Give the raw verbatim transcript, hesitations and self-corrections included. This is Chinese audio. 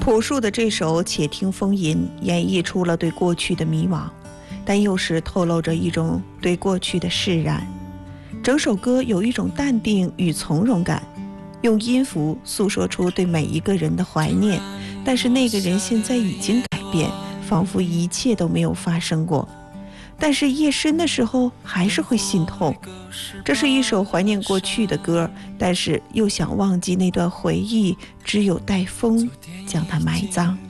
朴树的这首《且听风吟》演绎出了对过去的迷惘，但又是透露着一种对过去的释然。整首歌有一种淡定与从容感，用音符诉说出对每一个人的怀念，但是那个人现在已经改变，仿佛一切都没有发生过。但是夜深的时候还是会心痛。这是一首怀念过去的歌，但是又想忘记那段回忆，只有待风将它埋葬。